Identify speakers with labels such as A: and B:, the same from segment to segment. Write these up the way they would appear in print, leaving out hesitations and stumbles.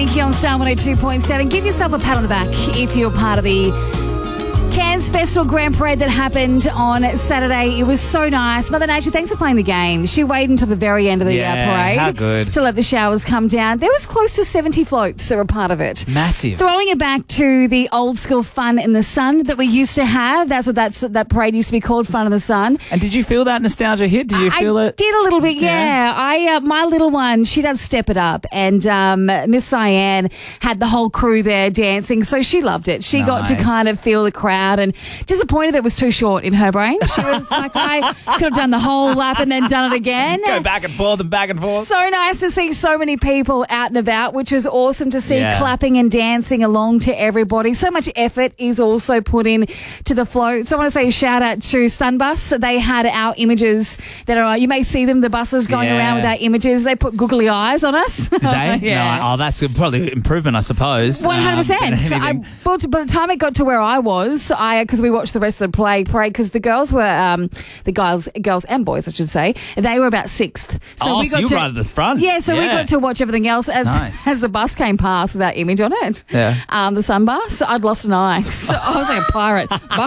A: Inky on Star 102.7. Give yourself a pat on the back if you're part of the Cairns Festival Grand Parade that happened on Saturday. It was so nice. Mother Nature, thanks for playing the game. She waited until the very end of the parade.
B: How good.
A: To let the showers come down. There was close to 70 floats that were part of it.
B: Massive.
A: Throwing it back to the old school Fun in the Sun that we used to have. That's what that parade used to be called, Fun in the Sun.
B: And did you feel that nostalgia hit? Did you feel it?
A: I did a little bit, yeah. My little one, she does step it up. And Miss Cyan had the whole crew there dancing. So she loved it. She got to kind of feel the crowd. And disappointed that it was too short in her brain. She was like, I could have done the whole lap and then done it again.
B: Go back and forth and back and forth.
A: So nice to see so many people out and about, which was awesome to see, clapping and dancing along to everybody. So much effort is also put in to the float. So I want to say a shout out to Sunbus. They had our images that are, you may see them, the buses going around with our images. They put googly eyes on us.
B: Did they?
A: Yeah.
B: No, that's probably an improvement, I suppose.
A: 100%. But by the time it got to where I was, because we watched the rest of the parade, because the girls were, girls and boys, I should say, they were about sixth.
B: So you were right at the front.
A: Yeah, so we got to watch everything else as the bus came past with that image on it.
B: Yeah.
A: The sun bus. I'd lost an eye. So I was like a pirate.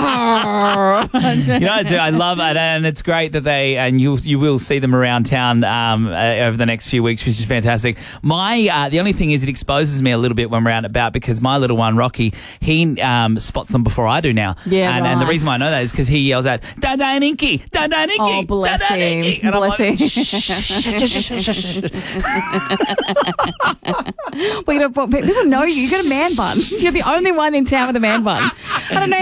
B: I love it, and it's great that you will see them around town over the next few weeks, which is fantastic. The only thing is it exposes me a little bit when we're out and about because my little one, Rocky, he spots them before I do now.
A: Yeah,
B: and the reason why I know that is because he yells out, Dada and Inky, Dada and Inky.
A: Oh, bless
B: Dada
A: him.
B: And Inky. And
A: bless him. People know you. You've got a man bun. You're the only one in town with a man bun. I don't know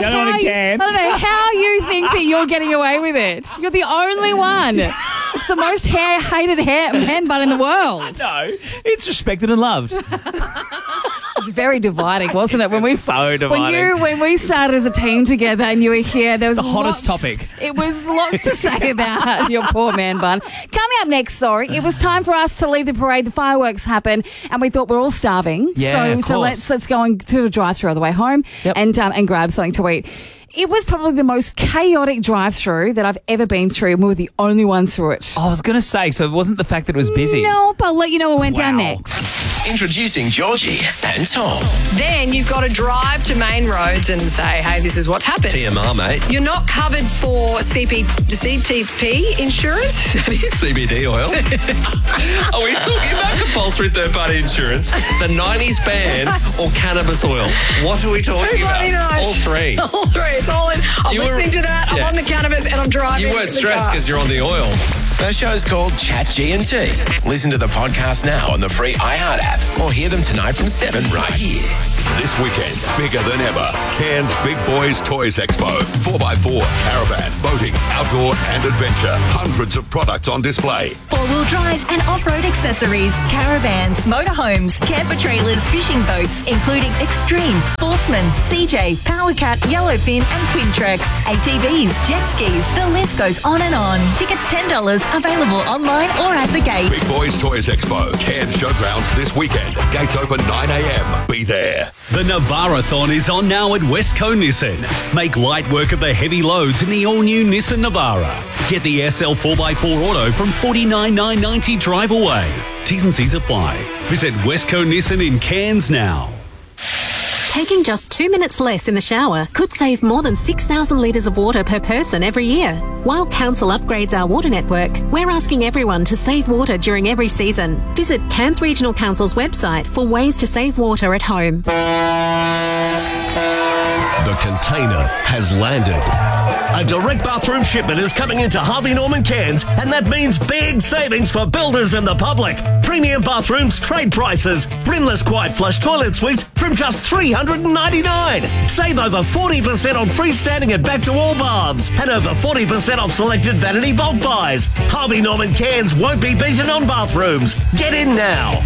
A: how you think that you're getting away with it. You're the only one. It's the most hated man bun in the world.
B: No, it's respected and loved.
A: It's very dividing, wasn't it?
B: So dividing.
A: When we started as a team together and you were here, there was
B: the hottest topic.
A: It was lots to say about your poor man bun. Coming up next, though, it was time for us to leave the parade. The fireworks happened, and we thought we're all starving.
B: Yeah,
A: so let's go and do a drive-through on the way home and grab something to eat. It was probably the most chaotic drive-through that I've ever been through, and we were the only ones through it.
B: I was going to say, so it wasn't the fact that it was busy.
A: No, but I'll let you know what went down next.
C: Introducing Georgie and Tom.
D: Then you've got to drive to main roads and say, hey, this is what's happened.
C: TMR, mate.
D: You're not covered for CTP insurance? Is that it?
C: CBD oil. Are we talking about compulsory third-party insurance, the 90s ban, or cannabis oil? What are we talking about?
D: Knows.
C: All three.
D: All three. It's all in. I'm listening to that. I'm on the cannabis and I'm driving.
C: You weren't stressed because you're on the oil. The show's called Chat G&T. Listen to the podcast now on the free iHeart app or hear them tonight from 7 right here.
E: This weekend, bigger than ever, Cairns Big Boys Toys Expo. 4x4, caravan, boating, outdoor and adventure. Hundreds of products on display.
F: Four-wheel drives and off-road accessories, caravans, motorhomes, camper trailers, fishing boats, including Extreme, Sportsman, CJ, Powercat, Yellowfin and Quintrex, ATVs, jet skis, the list goes on and on. Tickets $10, available online or at the gate.
E: Big Boys Toys Expo, Cairns Showgrounds this weekend. Gates open 9 a.m. Be there.
G: The Navarathon is on now at Westco Nissan. Make light work of the heavy loads in the all-new Nissan Navara. Get the SL 4x4 Auto from $49,990 drive away. T's and C's apply. Visit Westco Nissan in Cairns now.
H: Taking just 2 minutes less in the shower could save more than 6,000 litres of water per person every year. While Council upgrades our water network, we're asking everyone to save water during every season. Visit Cairns Regional Council's website for ways to save water at home.
I: The container has landed. A direct bathroom shipment is coming into Harvey Norman Cairns, and that means big savings for builders and the public. Premium bathrooms, trade prices, brimless quiet flush toilet suites from just $399. Save over 40% on freestanding and back-to-wall baths, and over 40% off selected vanity bulk buys. Harvey Norman Cairns won't be beaten on bathrooms. Get in now.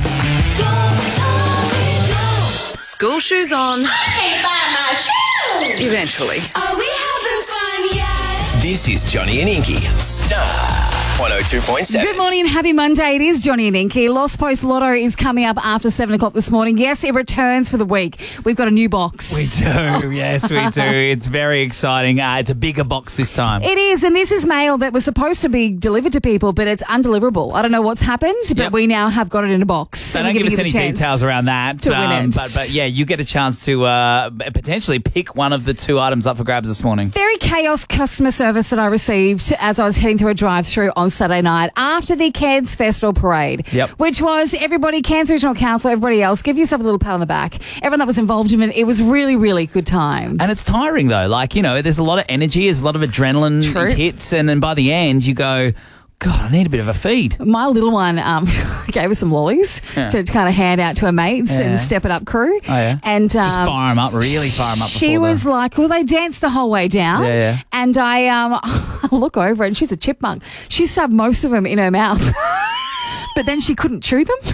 D: School shoes on.
J: I can't find my shoes.
D: Eventually.
J: Are we having fun yet?
C: This is Johnny and Inky, Star 102.7.
A: Good morning and happy Monday. It is Johnny and Inky. Lost Post Lotto is coming up after 7 o'clock this morning. Yes, it returns for the week. We've got a new box.
B: We do. Yes, we do. It's very exciting. It's a bigger box this time.
A: It is, and this is mail that was supposed to be delivered to people, but it's undeliverable. I don't know what's happened, but we now have got it in a box.
B: So don't give us any details around that.
A: To win it.
B: But yeah, you get a chance to potentially pick one of the 2 items up for grabs this morning.
A: Very chaos customer service that I received as I was heading through a drive-through on Saturday night after the Cairns Festival Parade, which was everybody, Cairns Regional Council, everybody else, give yourself a little pat on the back. Everyone that was involved in it, it was really, really good time.
B: And it's tiring though. Like, you know, there's a lot of energy, there's a lot of adrenaline hits, and then by the end you go, God, I need a bit of a feed.
A: My little one gave us some lollies to kind of hand out to her mates and Step It Up crew.
B: Oh, yeah.
A: And
B: just fire them up, really fire them up.
A: She was like, well, they danced the whole way down.
B: Yeah.
A: And I look over and she's a chipmunk. She stuffed most of them in her mouth, but then she couldn't chew them.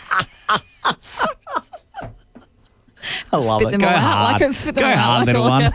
B: I love
A: spit
B: it.
A: Them
B: Go
A: all
B: hard.
A: Out, spit them
B: Go
A: out
B: hard, little one.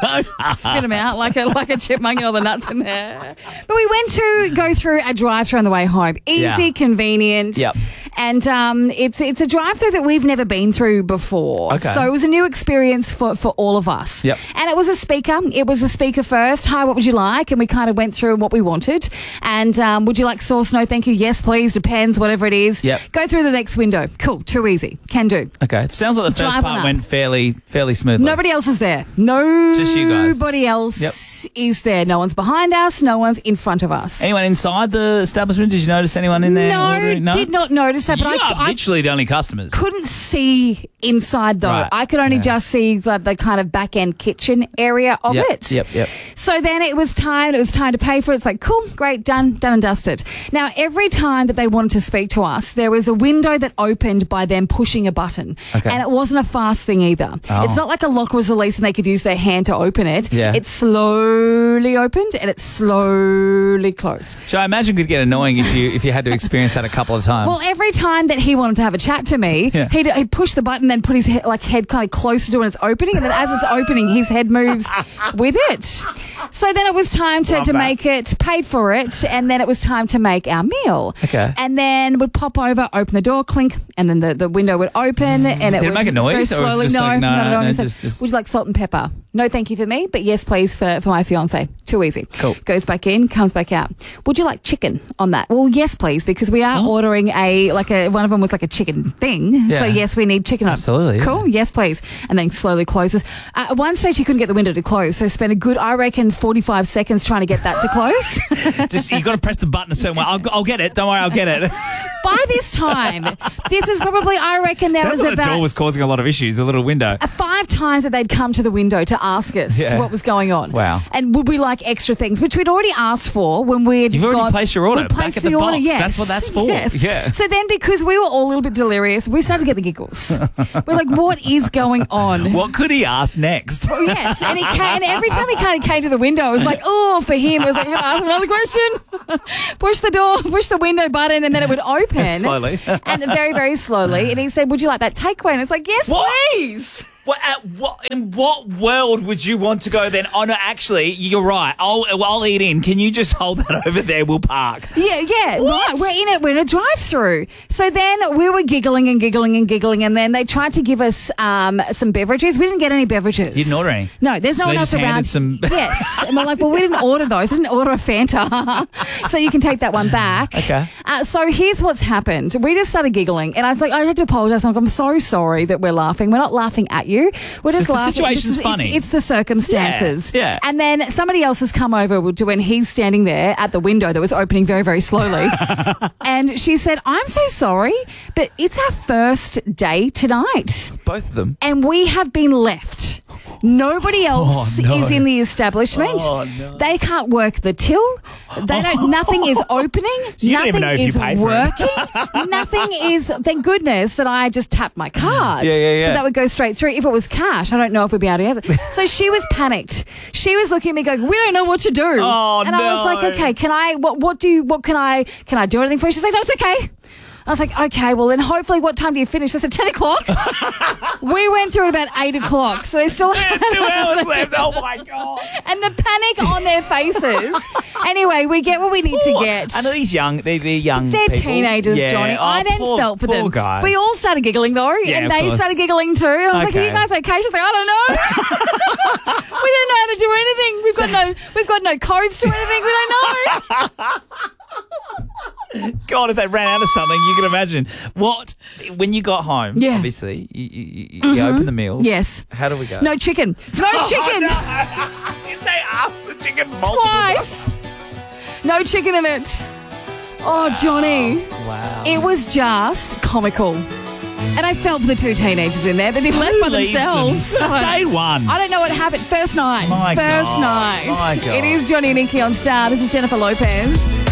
A: Spit them out like a chipmunk and all the nuts in there. But we went to go through a drive-through on the way home. Easy, convenient.
B: Yep.
A: And it's a drive-through that we've never been through before.
B: Okay.
A: So it was a new experience for all of us.
B: Yep.
A: And it was a speaker. It was a speaker first. Hi, what would you like? And we kind of went through what we wanted. And would you like sauce? No, thank you. Yes, please. Depends, whatever it is.
B: Yep.
A: Go through the next window. Cool. Too easy. Can do.
B: Okay. Sounds like the first
A: Drive on
B: part
A: up.
B: went fairly smoothly.
A: Nobody else is there. No.
B: Just you guys.
A: Nobody else is there. No one's behind us. No one's in front of us.
B: Anyone inside the establishment? Did you notice anyone in there?
A: No, did not notice that.
B: You
A: But
B: are
A: I
B: literally the only customers.
A: couldn't see inside though.
B: Right.
A: I could only just see the kind of back end kitchen area of it.
B: Yep.
A: So then it was time to pay for it. It's like, cool, great, done and dusted. Now, every time that they wanted to speak to us, there was a window that opened by them pushing a button.
B: Okay.
A: And it wasn't a fast thing either.
B: Oh.
A: It's not like a lock was released and they could use their hand to open it.
B: Yeah.
A: It slowly opened and it slowly closed.
B: So I imagine it could get annoying if you had to experience that a couple of times.
A: Well, every time that he wanted to have a chat to me, he'd push the button, then put his head kind of closer to when it's opening, and then as it's opening, his head moves with it. So then it was time to make it, paid for it, and then it was time to make our meal.
B: Okay.
A: And then would pop over, open the door, clink, and then the window would open, and
B: Did it
A: would
B: make a
A: very
B: noise, or was it
A: slowly.
B: just like, no,
A: not at all.
B: no,
A: He said,
B: just-
A: would you like salt and pepper? No, thank you for me, but yes, please for my fiance. Too easy.
B: Cool.
A: Goes back in, comes back out. Would you like chicken on that? Well, yes, please, because we are ordering one of them was like a chicken thing.
B: Yeah.
A: So yes, we need chicken on.
B: Absolutely, yeah.
A: Cool. Yes, please. And then slowly closes. At one stage, he couldn't get the window to close, so spent a good, I reckon, 45 seconds trying to get that to close.
B: Just you got to press the button a certain way. I'll get it. Don't worry, I'll get it.
A: By this time, this is probably, I reckon, there
B: Sounds
A: was
B: like the door
A: about
B: was causing a lot of issues. The little window.
A: 5 times that they'd come to the window to ask us what was going on.
B: Wow.
A: And would we like extra things, which we'd already asked for when we'd
B: You've already placed your order
A: we'd placed
B: back at the
A: order,
B: box.
A: yes.
B: That's what that's for.
A: Yes.
B: Yeah.
A: So then, because we were all a little bit delirious, we started to get the giggles. We're like, what is going on?
B: What could he ask next?
A: Oh, yes, and he came, and every time he kind of came to the window, it was like, oh, for him, it was like, you're going to ask him another question? Push the door, push the window button, and then it would open.
B: Slowly.
A: And very, very slowly. And he said, would you like that takeaway? And it's like, yes, please.
B: In what world would you want to go then? Oh, no, actually, you're right. I'll eat in. Can you just hold that over there? We'll park.
A: Yeah,
B: What?
A: right. We're in a drive-through. So then we were giggling, and then they tried to give us some beverages. We didn't get any beverages.
B: You didn't order any?
A: No, there's no
B: So
A: one
B: they
A: else
B: just handed
A: around.
B: some-
A: Yes. And we're like, well, we didn't order those. We didn't order a Fanta. So you can take that one back.
B: Okay.
A: So here's what's happened. We just started giggling, and I was like, I had to apologise. I'm so sorry that we're laughing. We're not laughing at you. We're just
B: the
A: laughing.
B: situation's funny.
A: It's the circumstances.
B: Yeah.
A: And then somebody else has come over to when he's standing there at the window that was opening very, very slowly. And she said, I'm so sorry, but it's our first day tonight.
B: Both of them.
A: And we have been left. Nobody else
B: no.
A: is in the establishment.
B: Oh, no.
A: They can't work the till. They don't. Nothing is opening.
B: So you don't even know if you
A: is
B: paid for it.
A: working. Nothing is. Thank goodness that I just tapped my card.
B: Yeah.
A: So that would go straight through. If it was cash, I don't know if we'd be able to use it. So she was panicked. She was looking at me going, "We don't know what to do."
B: Oh,
A: and I was like, "Okay, can I? What can I do anything for you?" She's like, "No, it's okay." I was like, okay, well, then hopefully what time do you finish? I said, 10 o'clock. We went through at about 8 o'clock, so they still had
B: 2 hours left. Oh, my God.
A: And the panic on their faces. Anyway, we get what we need to get.
B: And are these young? They're young
A: They're
B: people.
A: teenagers,
B: Yeah.
A: Johnny.
B: Oh,
A: I then felt for them.
B: Guys.
A: We all started giggling, though,
B: Yeah,
A: and
B: of
A: they
B: course.
A: started giggling too. And I was like, are you guys okay? She's like, I don't know. We didn't know how to do anything. We've got no codes to anything. We don't know.
B: God, if they ran out of something, you can imagine. When you got home,
A: Yeah.
B: obviously, you opened the meals.
A: Yes.
B: How do we go?
A: No chicken. No chicken.
B: No. They asked for chicken multiple
A: Twice.
B: times.
A: No chicken in it. Oh, Johnny.
B: Wow.
A: It was just comical. And I felt for the two teenagers in there. They've been left by
B: leaves
A: themselves.
B: them? Day one.
A: I don't know what happened. First night.
B: My
A: First
B: God.
A: night.
B: My God.
A: It is Johnny and Nikki on Star. This is Jennifer Lopez.